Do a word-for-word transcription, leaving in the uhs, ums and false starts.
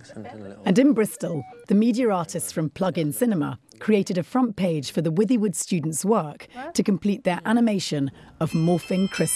And in Bristol, the media artists from Plug-in Cinema created a front page for the Withywood students' work to complete their animation of Morphing Chris